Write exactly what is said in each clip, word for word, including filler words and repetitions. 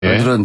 예. 사실은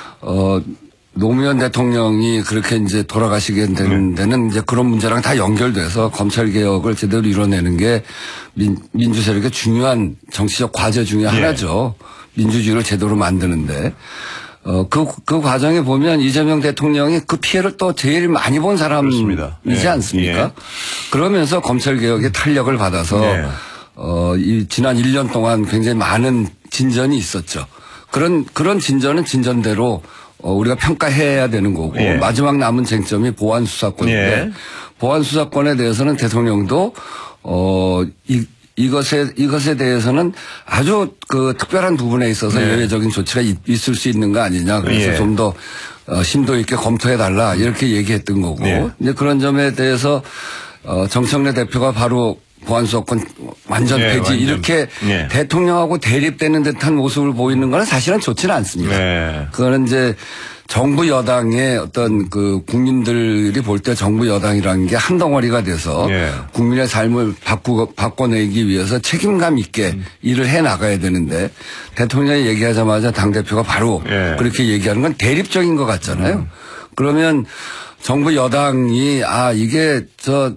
어 노무현 대통령이 그렇게 이제 돌아가시게 되는 데는 이제 그런 문제랑 다 연결돼서 검찰 개혁을 제대로 이뤄내는 게 민, 민주 세력의 중요한 정치적 과제 중에 하나죠. 예. 민주주의를 제대로 만드는데. 어, 그, 그 과정에 보면 이재명 대통령이 그 피해를 또 제일 많이 본 사람이지 예. 않습니까? 예. 그러면서 검찰개혁의 탄력을 받아서, 예. 어, 이 지난 일 년 동안 굉장히 많은 진전이 있었죠. 그런, 그런 진전은 진전대로 어, 우리가 평가해야 되는 거고, 예. 마지막 남은 쟁점이 보안수사권인데, 예. 보안수사권에 대해서는 대통령도, 어, 이, 이것에, 이것에 대해서는 아주 그 특별한 부분에 있어서 네. 예외적인 조치가 있, 있을 수 있는 거 아니냐. 그래서 예. 좀 더 어, 심도 있게 검토해달라. 이렇게 얘기했던 거고. 네. 이제 그런 점에 대해서 어, 정청래 대표가 바로 보안수사권 완전 네, 폐지 완전. 이렇게 네. 대통령하고 대립되는 듯한 모습을 보이는 건 사실은 좋지는 않습니다. 네. 그거는 이제 정부 여당의 어떤 그 국민들이 볼 때 정부 여당이라는 게 한 덩어리가 돼서 예. 국민의 삶을 바꾸고, 바꿔내기 위해서 책임감 있게 음. 일을 해 나가야 되는데 대통령이 얘기하자마자 당대표가 바로 예. 그렇게 얘기하는 건 대립적인 것 같잖아요. 음. 그러면 정부 여당이 아, 이게 저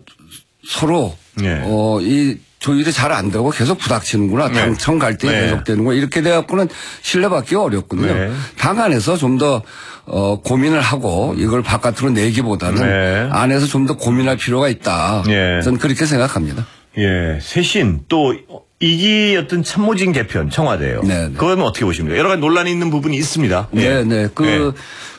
서로 예. 어, 이 조율이 잘 안 되고 계속 부닥치는구나. 네. 당청 갈등이 네. 계속되는구나. 이렇게 돼갖고는 신뢰받기가 어렵거든요. 네. 당 안에서 좀 더 어, 고민을 하고 이걸 바깥으로 내기보다는 네. 안에서 좀 더 고민할 필요가 있다. 네. 저는 그렇게 생각합니다. 예, 쇄신 또 이기 어떤 참모진 개편 청와대요. 네. 그건 어떻게 보십니까? 여러 가지 논란이 있는 부분이 있습니다. 네, 예. 네. 그 네.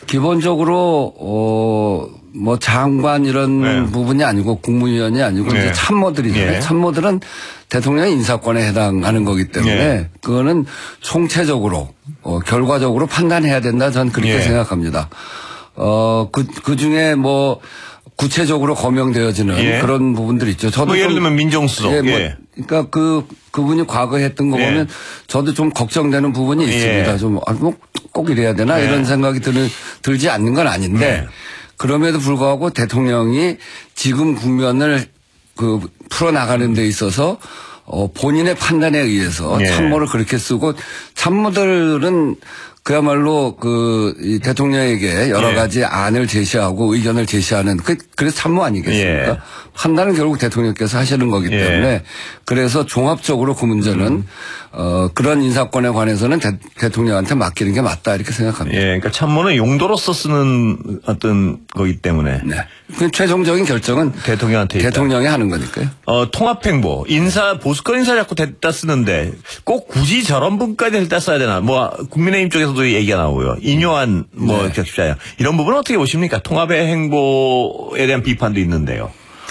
기본적으로 어. 뭐 장관 이런 네. 부분이 아니고 국무위원이 아니고 네. 이제 참모들이잖아요. 네. 참모들은 대통령의 인사권에 해당하는 거기 때문에 네. 그거는 총체적으로 어, 결과적으로 판단해야 된다. 저는 그렇게 네. 생각합니다. 어, 그, 그 중에 뭐 구체적으로 거명되어지는 예. 그런 부분들이 있죠. 저도 뭐 예를 들면 민정수석. 예, 뭐 예. 그러니까 그 그분이 과거에 했던 거 예. 보면 저도 좀 걱정되는 부분이 있습니다. 예. 좀 아, 뭐 꼭 이래야 되나 예. 이런 생각이 들, 들지 않는 건 아닌데 예. 그럼에도 불구하고 대통령이 지금 국면을 그 풀어나가는 데 있어서 어 본인의 판단에 의해서 예. 참모를 그렇게 쓰고 참모들은 그야말로 그 이 대통령에게 여러 가지 예. 안을 제시하고 의견을 제시하는 그 그래서 참모 아니겠습니까? 예. 판단은 결국 대통령께서 하시는 거기 때문에 예. 그래서 종합적으로 그 문제는 음. 어 그런 인사권에 관해서는 대, 대통령한테 맡기는 게 맞다 이렇게 생각합니다. 예, 그러니까 참모는 용도로서 쓰는 어떤 거기 때문에 네. 그 최종적인 결정은 대통령한테 대통령이 있다. 하는 거니까요. 어 통합행보 인사 보수권 인사 자꾸 됐다 쓰는데 꼭 굳이 저런 분까지 됐다 써야 되나? 뭐 국민의힘 쪽에서도 얘기가 나오고요. 인요한 뭐 네. 격자야 이런 부분은 어떻게 보십니까? 통합의 행보에 대한 비판도 있는데요.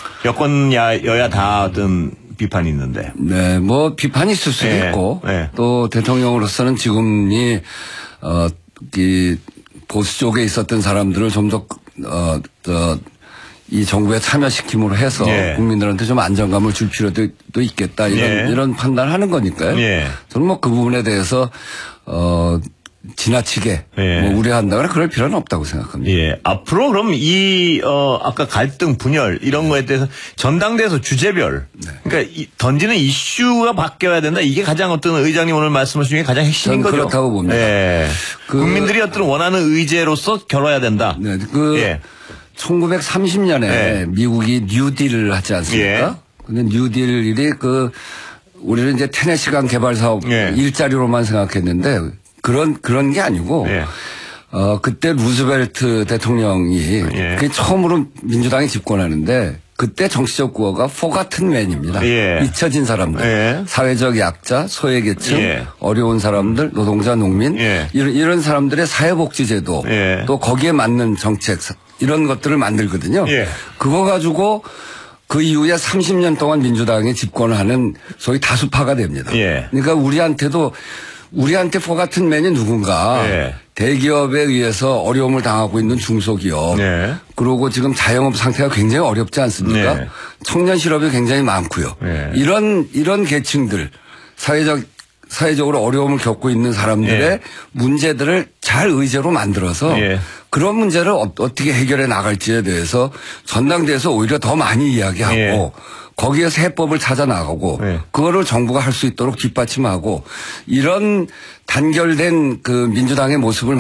여권 야, 여야 다 어떤 비판이 있는데. 네, 뭐 비판이 있을 수도 네. 있고 네. 또 대통령으로서는 지금이 어, 이 보수 쪽에 있었던 사람들을 좀 더 어, 더 이 정부에 참여시킴으로 해서 예. 국민들한테 좀 안정감을 줄 필요도 또 있겠다 이런 예. 이런 판단을 하는 거니까요. 예. 저는 뭐 그 부분에 대해서 어. 지나치게 예. 뭐 우려한다거나 그럴 필요는 없다고 생각합니다. 예. 앞으로 그럼 이, 어, 아까 갈등, 분열 이런 거에 대해서 전당대에서 주제별 네. 그러니까 이, 던지는 이슈가 바뀌어야 된다. 이게 가장 어떤 의장님 오늘 말씀하신 중에 가장 핵심인 거죠. 그렇다고 봅니다. 예. 그, 국민들이 어떤 원하는 의제로서 결어야 된다. 네. 그 예. 천구백삼십 년에 예. 미국이 뉴딜을 하지 않습니까? 예. 근데 뉴딜이 그 우리는 이제 테네시강 개발 사업 예. 일자리로만 생각했는데 그런, 그런 게 아니고, 예. 어, 그때 루즈벨트 대통령이, 예. 그게 처음으로 민주당이 집권하는데, 그때 정치적 구호가 포가튼 맨입니다. 예. 잊혀진 사람들. 예. 사회적 약자, 소외계층, 예. 어려운 사람들, 노동자, 농민, 예. 이런, 이런 사람들의 사회복지제도, 예. 또 거기에 맞는 정책, 이런 것들을 만들거든요. 예. 그거 가지고 그 이후에 삼십 년 동안 민주당이 집권을 하는 소위 다수파가 됩니다. 예. 그러니까 우리한테도 우리한테 포가튼 맨이 누군가 예. 대기업에 의해서 어려움을 당하고 있는 중소기업 예. 그리고 지금 자영업 상태가 굉장히 어렵지 않습니까? 예. 청년 실업이 굉장히 많고요. 예. 이런 이런 계층들 사회적 사회적으로 어려움을 겪고 있는 사람들의 예. 문제들을 잘 잘 의제로 만들어서 예. 그런 문제를 어, 어떻게 해결해 나갈지에 대해서 전당대에서 오히려 더 많이 이야기하고 예. 거기에서 해법을 찾아 나가고 예. 그거를 정부가 할 수 있도록 뒷받침하고 이런 단결된 그 민주당의 모습을